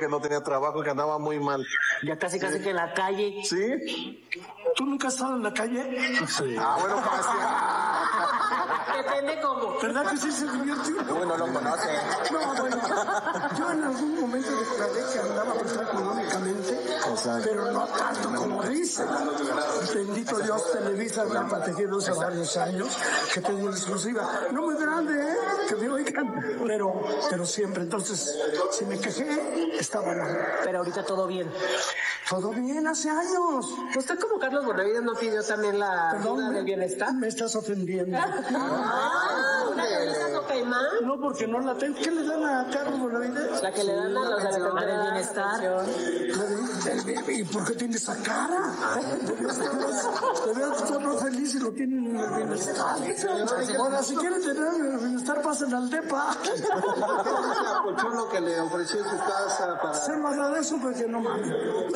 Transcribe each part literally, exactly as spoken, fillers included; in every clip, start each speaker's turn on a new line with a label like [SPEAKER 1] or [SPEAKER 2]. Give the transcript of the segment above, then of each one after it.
[SPEAKER 1] que no tenía trabajo, que andaba muy mal.
[SPEAKER 2] Ya casi casi que en la calle.
[SPEAKER 1] ¿Sí?
[SPEAKER 3] ¿Tú nunca has estado en la calle?
[SPEAKER 1] Sí. Ah, bueno,
[SPEAKER 2] gracias. Depende cómo.
[SPEAKER 3] ¿Verdad que sí se divierte?
[SPEAKER 1] Uy, no lo conoce.
[SPEAKER 3] No, bueno, yo en algún momento declaré que andaba pues económicamente, pero no tanto como dicen. Bendito Dios, Televisa me ha protegido hace varios años, que tengo una exclusiva. No muy grande, ¿eh? Que me oigan, pero, pero siempre. Entonces, si me quejé, estaba mal.
[SPEAKER 2] Pero ahorita todo bien.
[SPEAKER 3] Todo bien, hace años.
[SPEAKER 2] ¿Usted como Carlos Bonavides no pidió también la
[SPEAKER 3] Perdón,
[SPEAKER 2] ayuda
[SPEAKER 3] me,
[SPEAKER 2] del bienestar?
[SPEAKER 3] Me estás ofendiendo.
[SPEAKER 2] Ah, ¿una camisa no caimán?
[SPEAKER 3] No, porque no la tengo. ¿Qué le dan a Carlos Bonavides?
[SPEAKER 2] La que le dan a los de la del bienestar.
[SPEAKER 3] ¿Y por qué tiene esa cara? Deberías estar más feliz si lo tienen en el bienestar. Ahora, si quieren tener el bienestar, pasen al DEPA.
[SPEAKER 1] Lo que le ofreció su casa para...
[SPEAKER 3] Se lo agradezco porque no mames.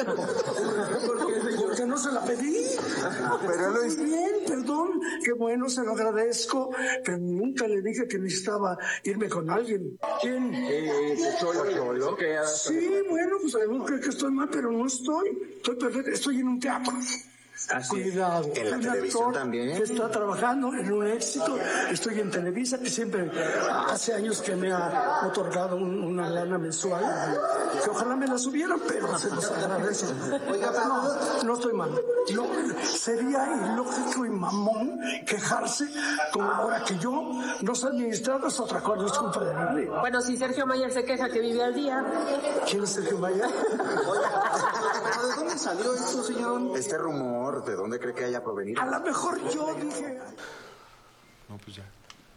[SPEAKER 3] Porque no se la pedí.
[SPEAKER 1] Pero lo hizo
[SPEAKER 3] bien, perdón. Qué bueno, se lo agradezco. Pero nunca le dije que necesitaba irme con alguien. ¿Quién?
[SPEAKER 1] Eh, Cholo, Cholo.
[SPEAKER 3] Sí, bueno, pues algunos creen que estoy mal, pero no estoy. Estoy perfecto. Estoy en un teatro.
[SPEAKER 1] Así
[SPEAKER 3] Cuidado.
[SPEAKER 1] en la
[SPEAKER 3] un
[SPEAKER 1] televisión
[SPEAKER 3] actor
[SPEAKER 1] también.
[SPEAKER 3] Que está trabajando en un éxito. Estoy en Televisa, que siempre hace años que me ha otorgado un, una lana mensual. Que ojalá me la subieran, pero se los agradece. Oiga, no, no estoy mal. No, sería ilógico y mamón quejarse como ahora que yo no sé administrar, es otra cosa, es comprensible.
[SPEAKER 2] Bueno, si Sergio Mayer se queja que vive al día.
[SPEAKER 3] ¿Quién es Sergio Mayer?
[SPEAKER 1] ¿De dónde salió esto, señor? Este rumor. ¿De dónde cree que haya provenido?
[SPEAKER 3] A lo mejor yo dije...
[SPEAKER 4] No, pues ya.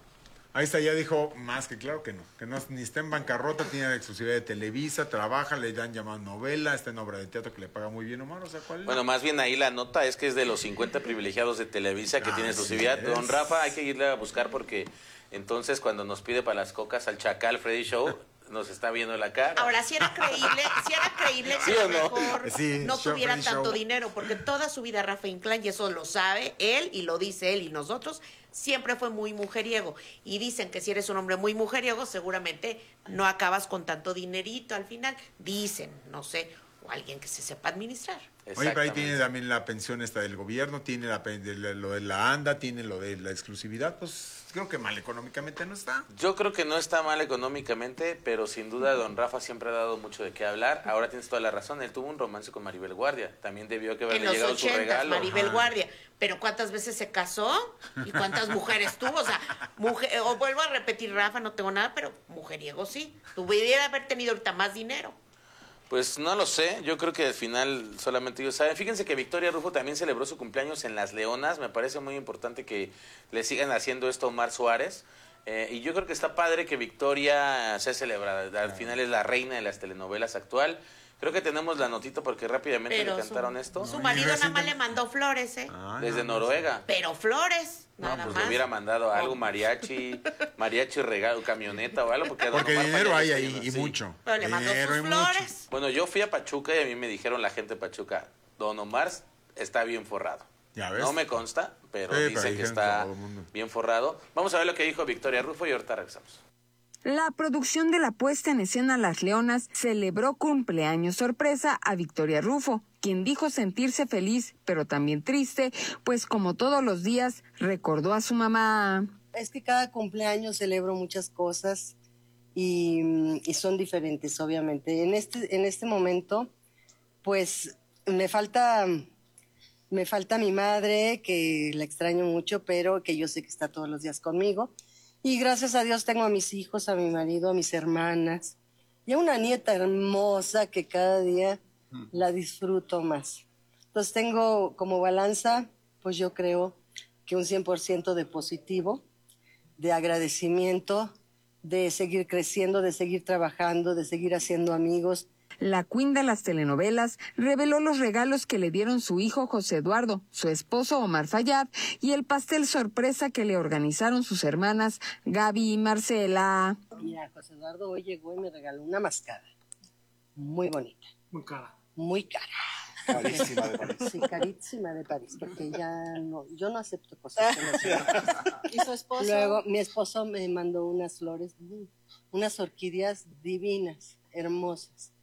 [SPEAKER 4] Ahí está, ya dijo más que claro que no. Que no ni está en bancarrota, tiene la exclusividad de Televisa, trabaja, le dan llamado novela, está en obra de teatro que le paga muy bien, Omar. O sea, ¿cuál?
[SPEAKER 5] Bueno, más bien ahí la nota es que es de los cincuenta privilegiados de Televisa que
[SPEAKER 4] Ah,
[SPEAKER 5] tiene exclusividad.
[SPEAKER 4] sí
[SPEAKER 5] Don
[SPEAKER 4] es.
[SPEAKER 5] Rafa, hay que irle a buscar porque entonces cuando nos pide para las cocas al Chacal Freddy Show, nos está viendo la cara.
[SPEAKER 6] Ahora, si era creíble, si era creíble que
[SPEAKER 5] ¿Sí
[SPEAKER 6] a
[SPEAKER 5] o
[SPEAKER 6] lo
[SPEAKER 5] no?
[SPEAKER 6] mejor
[SPEAKER 4] Sí,
[SPEAKER 6] no
[SPEAKER 4] show,
[SPEAKER 6] tuvieran
[SPEAKER 4] Freddy
[SPEAKER 6] tanto
[SPEAKER 4] Show.
[SPEAKER 6] dinero, porque toda su vida Rafa Inclán, y eso lo sabe él, y lo dice él y nosotros, siempre fue muy mujeriego. Y dicen que si eres un hombre muy mujeriego, seguramente no acabas con tanto dinerito al final. Dicen, no sé, o alguien que se sepa administrar.
[SPEAKER 4] Oye, pero ahí tiene también la pensión esta del gobierno, tiene la, pen- de la- lo de la ANDA, tiene lo de la exclusividad, pues creo que mal económicamente no está.
[SPEAKER 5] Yo creo que no está mal económicamente, pero sin duda don Rafa siempre ha dado mucho de qué hablar. Ahora tienes toda la razón, él tuvo un romance con Maribel Guardia. También debió que
[SPEAKER 6] En
[SPEAKER 5] haberle
[SPEAKER 6] los
[SPEAKER 5] llegado su
[SPEAKER 6] ochentas,
[SPEAKER 5] regalo.
[SPEAKER 6] Maribel
[SPEAKER 4] Ajá.
[SPEAKER 6] Guardia. Pero ¿cuántas veces se casó? ¿Y cuántas mujeres tuvo? O sea, mujer, o vuelvo a repetir, Rafa, no tengo nada, pero mujeriego sí. Tuviera haber tenido ahorita más dinero.
[SPEAKER 5] Pues no lo sé, yo creo que al final solamente ellos saben. Fíjense que Victoria Rufo también celebró su cumpleaños en Las Leonas. Me parece muy importante que le sigan haciendo esto a Omar Suárez. Eh, y yo creo que está padre que Victoria sea celebrada. Al final es la reina de las telenovelas actual. Creo que tenemos la notita porque rápidamente
[SPEAKER 6] Pero
[SPEAKER 5] le cantaron
[SPEAKER 6] su,
[SPEAKER 5] esto.
[SPEAKER 6] Su
[SPEAKER 4] No,
[SPEAKER 6] marido
[SPEAKER 4] y
[SPEAKER 6] nada más
[SPEAKER 4] reciente-
[SPEAKER 6] le mandó flores, ¿eh?
[SPEAKER 4] Ah,
[SPEAKER 5] Desde
[SPEAKER 4] no, no
[SPEAKER 5] Noruega.
[SPEAKER 6] Pero flores,
[SPEAKER 5] No,
[SPEAKER 6] nada
[SPEAKER 5] pues
[SPEAKER 6] más.
[SPEAKER 5] le hubiera mandado algo,
[SPEAKER 6] Oh.
[SPEAKER 5] mariachi, mariachi regalo, camioneta o algo. Porque, a don
[SPEAKER 4] Porque
[SPEAKER 5] Omar
[SPEAKER 4] dinero
[SPEAKER 5] Fayad
[SPEAKER 4] hay
[SPEAKER 5] está
[SPEAKER 4] ahí,
[SPEAKER 5] lleno,
[SPEAKER 4] y
[SPEAKER 5] sí.
[SPEAKER 4] mucho.
[SPEAKER 6] Pero le mandó
[SPEAKER 4] Dinero
[SPEAKER 6] sus
[SPEAKER 4] y mucho.
[SPEAKER 6] flores.
[SPEAKER 5] Bueno, yo fui a Pachuca y a mí me dijeron la gente de Pachuca, don Omar está bien forrado.
[SPEAKER 4] Ya ves.
[SPEAKER 5] No me consta, pero
[SPEAKER 4] Sí, pero
[SPEAKER 5] dicen que
[SPEAKER 4] dijeron
[SPEAKER 5] está
[SPEAKER 4] todo el mundo.
[SPEAKER 5] bien forrado. Vamos a ver lo que dijo Victoria Rufo y ahorita regresamos.
[SPEAKER 7] La producción de la puesta en escena Las Leonas celebró cumpleaños sorpresa a Victoria Rufo, quien dijo sentirse feliz, pero también triste, pues como todos los días recordó a su mamá.
[SPEAKER 8] Es que cada cumpleaños celebro muchas cosas y, y son diferentes, obviamente. En este, en este momento, pues me falta, me falta mi madre, que la extraño mucho, pero que yo sé que está todos los días conmigo. Y gracias a Dios tengo a mis hijos, a mi marido, a mis hermanas y a una nieta hermosa que cada día la disfruto más. Entonces tengo como balanza, pues yo creo que un cien por ciento de positivo, de agradecimiento, de seguir creciendo, de seguir trabajando, de seguir haciendo amigos.
[SPEAKER 7] La queen de las telenovelas reveló los regalos que le dieron su hijo José Eduardo, su esposo Omar Fayad y el pastel sorpresa que le organizaron sus hermanas Gaby y Marcela.
[SPEAKER 8] Mira, José Eduardo hoy llegó y me regaló una mascada muy bonita.
[SPEAKER 3] Muy cara.
[SPEAKER 8] Muy cara.
[SPEAKER 1] Carísima de París.
[SPEAKER 8] Sí, carísima de París, porque ya no, yo no acepto cosas que no sean.
[SPEAKER 6] ¿Y su esposo?
[SPEAKER 8] Luego mi esposo me mandó unas flores, unas orquídeas divinas, hermosas.